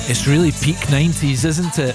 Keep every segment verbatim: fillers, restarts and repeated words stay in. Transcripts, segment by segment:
It's really peak nineties, isn't it?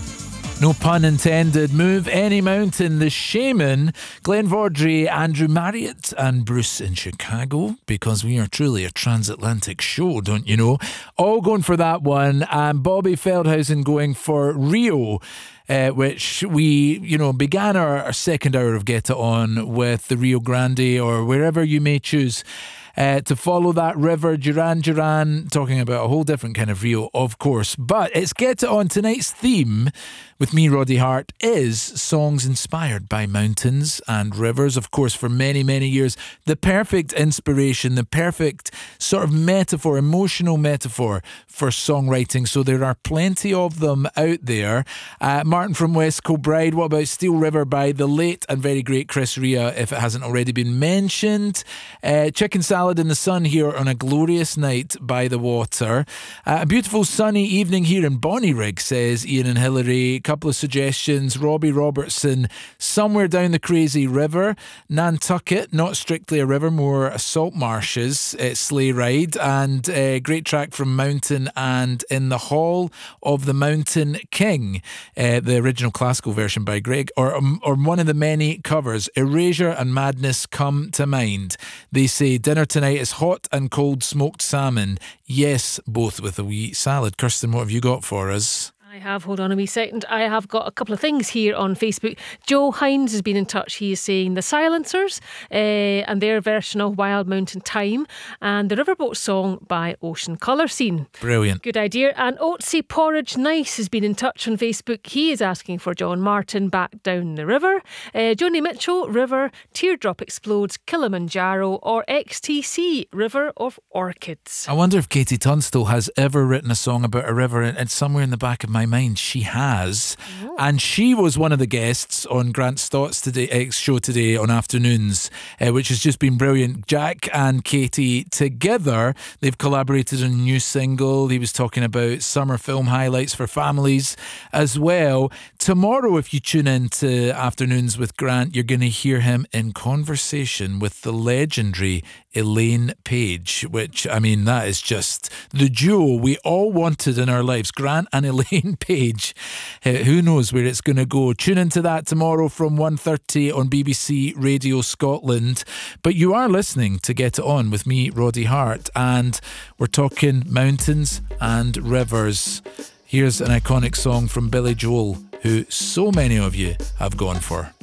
No pun intended. Move Any Mountain, The Shaman, Glenn Vaudrey, Andrew Marriott and Bruce in Chicago, because we are truly a transatlantic show, don't you know? All going for that one. And Bobby Feldhausen going for Rio, uh, which we, you know, began our, our second hour of Get It On with the Rio Grande, or wherever you may choose Uh, to follow that river, Duran Duran, talking about a whole different kind of Rio, of course. But it's Get It On. Tonight's theme with me, Roddy Hart, is songs inspired by mountains and rivers. Of course, for many, many years, the perfect inspiration, the perfect sort of metaphor, emotional metaphor for songwriting. So there are plenty of them out there. Uh, Martin from West Kilbride, what about Steel River by the late and very great Chris Rea, if it hasn't already been mentioned? Uh, Chicken Salad in the Sun here on a glorious night by the water. Uh, a beautiful sunny evening here in Bonnyrigg, says Ian and Hillary. Couple of suggestions. Robbie Robertson, Somewhere Down the Crazy River. Nantucket, not strictly a river, more salt marshes. Uh, Sleigh Ride. And a great track from Mountain and In the Hall of the Mountain King, uh, the original classical version by Greg, or um, or one of the many covers. Erasure and Madness come to mind. They say dinner tonight is hot and cold smoked salmon. Yes, both with a wee salad. Kirsten, what have you got for us? I have, hold on a wee second. I have got a couple of things here on Facebook. Joe Hines has been in touch. He is saying The Silencers uh, and their version of Wild Mountain Time, and the Riverboat Song by Ocean Colour Scene. Brilliant. Good idea. And Oatsy Porridge Nice has been in touch on Facebook. He is asking for John Martin, Back Down the River. Uh, Joni Mitchell, River. Teardrop Explodes, Kilimanjaro. Or X T C, River of Orchids. I wonder if Katie Tunstall has ever written a song about a river, and, and somewhere in the back of my mind she has. Oh. And she was one of the guests on Grant Stott's today, uh, show today on Afternoons, uh, which has just been brilliant. Jack and Katie together, they've collaborated on a new single. He was talking about summer film highlights for families as well. Tomorrow, if you tune in to Afternoons with Grant, you're going to hear him in conversation with the legendary Elaine Page, which, I mean, that is just the duo we all wanted in our lives. Grant and Elaine Page. Uh, who knows where it's going to go? Tune into that tomorrow from one thirty on B B C Radio Scotland. But you are listening to Get It On with me, Roddy Hart, and we're talking mountains and rivers. Here's an iconic song from Billy Joel, who so many of you have gone for.